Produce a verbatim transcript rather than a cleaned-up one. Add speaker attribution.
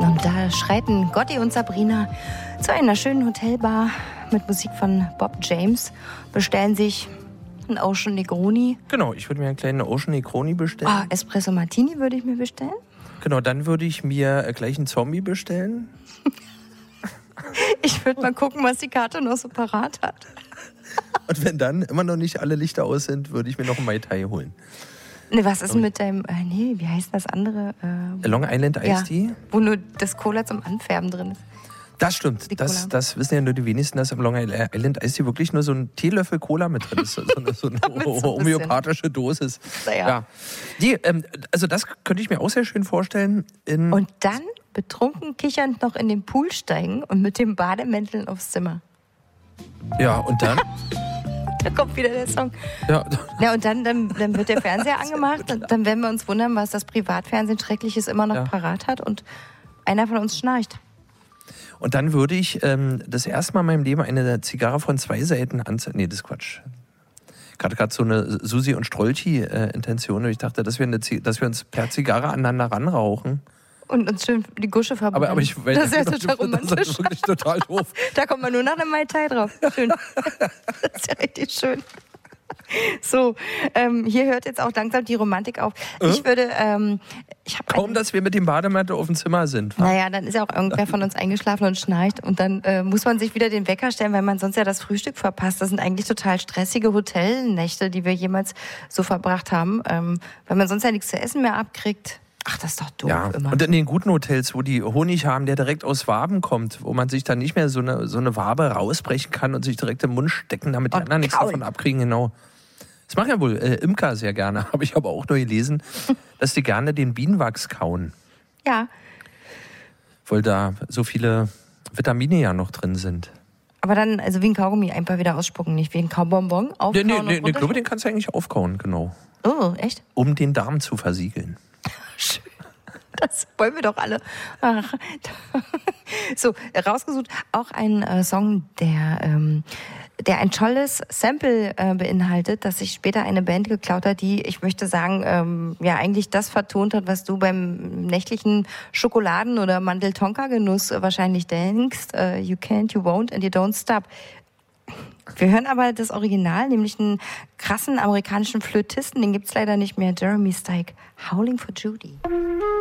Speaker 1: Und da schreiten Gotti und Sabrina zu einer schönen Hotelbar mit Musik von Bob James, bestellen sich einen Ocean Negroni.
Speaker 2: Genau, ich würde mir einen kleinen Ocean Negroni bestellen.
Speaker 1: Ah, Espresso Martini würde ich mir bestellen.
Speaker 2: Genau, dann würde ich mir gleich einen Zombie bestellen.
Speaker 1: Ich würde mal gucken, was die Karte noch so parat hat.
Speaker 2: Und wenn dann immer noch nicht alle Lichter aus sind, würde ich mir noch einen Mai Tai holen.
Speaker 1: Ne, was ist mit deinem, äh, nee, wie heißt das andere? Äh,
Speaker 2: Long Island Iced
Speaker 1: ja,
Speaker 2: Tea?
Speaker 1: wo nur das Cola zum Anfärben drin ist.
Speaker 2: Das stimmt. Das, das wissen ja nur die wenigsten, dass im Long Island Iced Tea wirklich nur so ein Teelöffel Cola mit drin ist. So eine, so eine so homöopathische Dosis.
Speaker 1: Naja.
Speaker 2: Ja. Die, ähm, also das könnte ich mir auch sehr schön vorstellen. In
Speaker 1: und dann betrunken kichernd noch in den Pool steigen und mit dem Bademänteln aufs Zimmer.
Speaker 2: Ja, und dann?
Speaker 1: Da kommt wieder der Song.
Speaker 2: Ja,
Speaker 1: ja und dann, dann, dann wird der Fernseher angemacht. Und dann werden wir uns wundern, was das Privatfernsehen Schreckliches immer noch
Speaker 2: ja.
Speaker 1: parat hat. Und einer von uns schnarcht.
Speaker 2: Und dann würde ich ähm, das erste Mal in meinem Leben eine Zigarre von zwei Seiten anzünden. Nee, das ist Quatsch. Ich hatte gerade so eine Susi- und Strolchi-Intention. Und ich dachte, dass wir, eine, dass wir uns per Zigarre aneinander ranrauchen.
Speaker 1: Und uns schön die Gusche verbrennen.
Speaker 2: Aber, aber ich weiß,
Speaker 1: das ist ja total romantisch.
Speaker 2: Das ist wirklich total doof.
Speaker 1: Da kommt man nur nach einem Mai Tai drauf. Schön. Das ist ja richtig schön. So, ähm, hier hört jetzt auch langsam die Romantik auf.
Speaker 2: Äh?
Speaker 1: Ich würde... Ähm, ich
Speaker 2: Kaum, einen, dass wir mit dem Bademantel auf dem Zimmer sind. Wa?
Speaker 1: Naja, dann ist ja auch irgendwer von uns eingeschlafen und schnarcht. Und dann äh, muss man sich wieder den Wecker stellen, weil man sonst ja das Frühstück verpasst. Das sind eigentlich total stressige Hotelnächte, die wir jemals so verbracht haben. Ähm, weil man sonst ja nichts zu essen mehr abkriegt. Ach, das ist doch doof
Speaker 2: ja.
Speaker 1: immer.
Speaker 2: Und in den guten Hotels, wo die Honig haben, der direkt aus Waben kommt, wo man sich dann nicht mehr so eine, so eine Wabe rausbrechen kann und sich direkt im Mund stecken, damit die
Speaker 1: und
Speaker 2: anderen nichts
Speaker 1: kauen.
Speaker 2: davon abkriegen, genau. Das machen ja wohl äh, Imker sehr gerne, habe ich aber auch nur gelesen, dass die gerne den Bienenwachs kauen.
Speaker 1: Ja.
Speaker 2: Weil da so viele Vitamine ja noch drin sind.
Speaker 1: Aber dann, also wie ein Kaugummi, einfach wieder ausspucken, nicht wie ein Kaubonbon. Aufkauen
Speaker 2: Nee, nee,
Speaker 1: und
Speaker 2: nee, nee, glaube, den kannst du eigentlich aufkauen, genau.
Speaker 1: Oh, echt?
Speaker 2: Um den Darm zu versiegeln.
Speaker 1: Schön. Das wollen wir doch alle. Ach. So, rausgesucht auch ein äh, Song, der, ähm, der ein tolles Sample äh, beinhaltet, das sich später eine Band geklaut hat, die, ich möchte sagen, ähm, ja eigentlich das vertont hat, was du beim nächtlichen Schokoladen- oder Mandel-Tonka-Genuss wahrscheinlich denkst. Äh, you can't, you won't and you don't stop. Wir hören aber das Original, nämlich einen krassen amerikanischen Flötisten, den gibt's leider nicht mehr, Jeremy Steig, Howling for Judy.